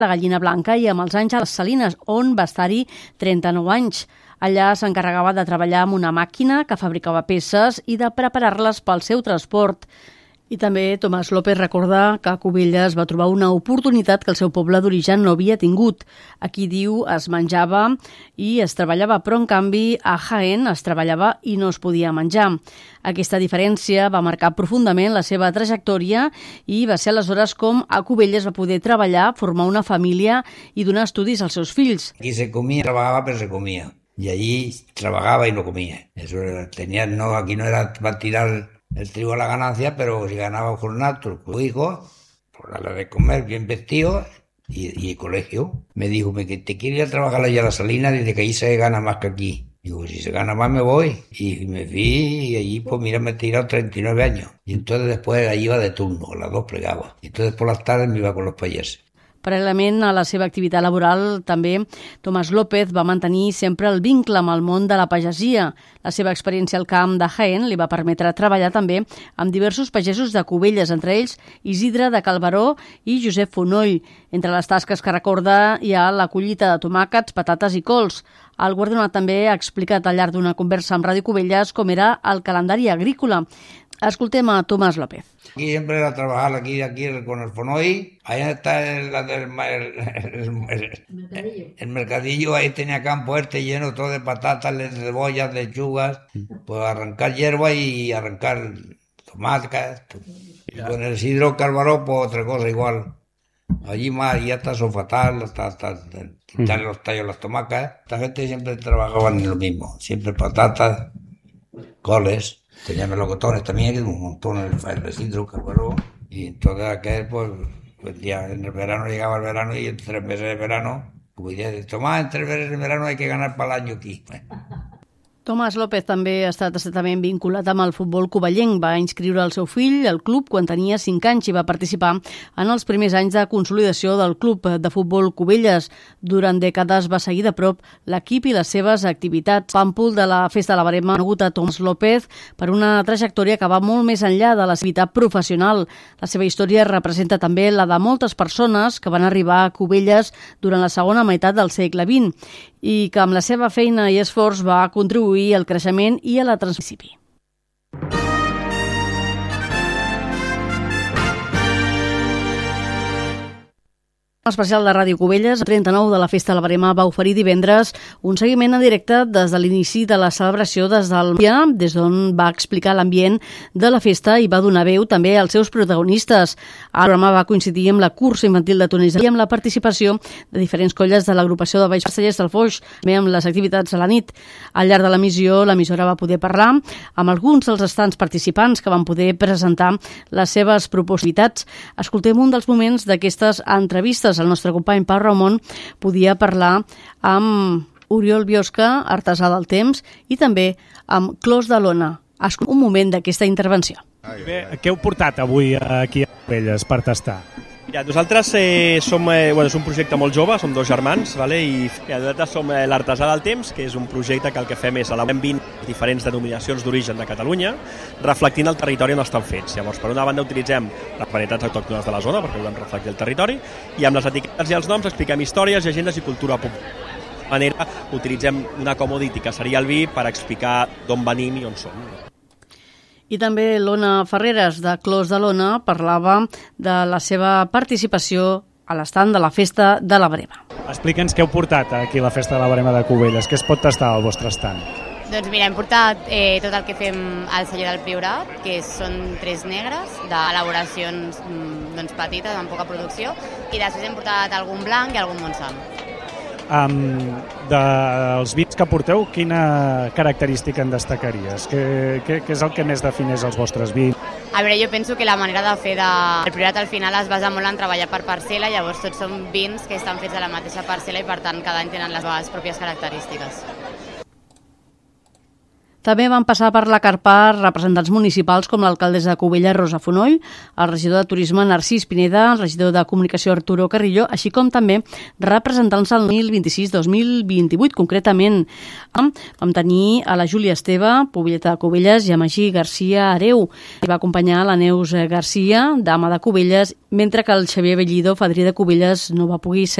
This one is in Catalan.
la Gallina Blanca i amb els anys a les Salines, on va estar-hi 39 anys. Allà s'encarregava de treballar amb una màquina que fabricava peces i de preparar-les pel seu transport. I també Tomàs López recorda que a Cubelles va trobar una oportunitat que el seu poble d'origen no havia tingut. Aquí diu es menjava i es treballava, però en canvi a Jaén es treballava i no es podia menjar. Aquesta diferència va marcar profundament la seva trajectòria i va ser aleshores com a Cubelles va poder treballar, formar una família i donar estudis als seus fills. Aquí se comía, trabajaba, pero se comía. Y allí trabajaba y no comía. Eso era, aquí no era para tirar el trigo a la ganancia, pero si ganaba un jornal, tu hijo, por darle de comer, bien vestido y colegio. Me dijo que te quiero ir a trabajar allá a la Salina, dice que ahí se gana más que aquí. Digo, si se gana más me voy. Y me fui y allí, pues mira, me he tirado 39 años. Y entonces después allí iba de turno, a las 2 plegaba. Y entonces por las tardes me iba con los payeses. Paral·lelament a la seva activitat laboral, també Tomàs López va mantenir sempre el vincle amb el món de la pagesia. La seva experiència al camp de Jaén li va permetre treballar també amb diversos pagesos de Cubelles, entre ells Isidre de Calveró i Josep Fonoll. Entre les tasques que recorda hi ha la collita de tomàquets, patates i cols. El guardonat també ha explicat al llarg d'una conversa amb Ràdio Cubelles com era el calendari agrícola. Escoltem a Tomàs López. Aquí siempre era trabajar aquí con el Fonoy. Ahí está el mercadillo. Ahí tenía campo lleno todo de patatas, de cebollas, de lechugas. Pues arrancar hierba y arrancar tomates. Y con el Isidro Calvaró, pues otra cosa igual. Allí más, ya está sofatal, hasta quitarle los tallos a las tomacas. Esta gente siempre trabajaba en lo mismo. Siempre patatas, coles. Tenía melocotones también, un montón el Isidro Calvaró. Y entonces aquel, pues ya en el verano llegaba el verano y en 3 meses de verano, pues ya de Tomás, en 3 meses de verano hay que ganar para el año aquí. Tomàs López també ha estat estretament vinculat amb el futbol covellenc. Va inscriure el seu fill al club quan tenia 5 anys i va participar en els primers anys de consolidació del club de futbol Cubelles. Durant dècades va seguir de prop l'equip i les seves activitats. Pàmpol de la Festa de la Verema ha conegut a Tomàs López per una trajectòria que va molt més enllà de l'activitat professional. La seva història representa també la de moltes persones que van arribar a Cubelles durant la segona meitat del segle XX i que amb la seva feina i esforç va contribuir al creixement i a la transmissió. Especial de Ràdio Cubelles, el 39 de la Festa de la Verema va oferir divendres un seguiment en directe des de l'inici de la celebració des d'on va explicar l'ambient de la festa i va donar veu també als seus protagonistes. El programa va coincidir amb la cursa infantil de Tunis i amb la participació de diferents colles de l'agrupació de Baix Castellers del Foix, també amb les activitats a la nit. Al llarg de l'emissió, l'emissora va poder parlar amb alguns dels restants participants que van poder presentar les seves propositivitats. Escoltem un dels moments d'aquestes entrevistes. El nostre company Pau Ramon podia parlar amb Oriol Biosca, artesà del temps, i també amb Clos de Lona. Un moment d'aquesta intervenció. Bé, què heu portat avui aquí a Cubelles per tastar? Mira, nosaltres som és un projecte molt jove, som 2 germans, vale? I nosaltres som l'Artesà del Temps, que és un projecte que el que fem és elaborem 20 diferents denominacions d'origen de Catalunya, reflectint el territori on estan fets. Llavors, per una banda utilitzem les varietats autòctones de la zona, perquè volem reflectir el territori, i amb les etiquetes i els noms expliquem històries, llegendes i cultura popular. De manera, utilitzem una commodity, que seria el vi, per explicar d'on venim i on som. I també l'Ona Ferreres, de Clos de Lona, parlava de la seva participació a l'estand de la Festa de la Verema. Explica'ns què heu portat aquí a la Festa de la Verema de Cubelles, què es pot tastar al vostre estand? Doncs mira, hem portat tot el que fem al celler del Priorat, que són 3 negres, d'elaboracions petites, amb poca producció, i després hem portat algun blanc i algun Montsant. Dels vins que porteu, quina característica en destacaries? Què és el que més defineix els vostres vins? A veure, jo penso que la manera de fer el Priorat al final es basa molt en treballar per parcel·la, llavors tots són vins que estan fets de la mateixa parcel·la i per tant cada any tenen les seves pròpies característiques. També van passar per la carpa representants municipals com l'alcaldessa de Cubelles, Rosa Fonoll, el regidor de Turisme, Narcís Pineda, el regidor de Comunicació, Arturo Carrillo, així com també representants del 2026-2028. Concretament, vam tenir a la Júlia Esteve, pobleta de Cubelles, i a Magí Garcia Areu. I va acompanyar la Neus Garcia, dama de Cubelles, mentre que el Xavier Bellido, fadrí de Cubelles, no va poder ser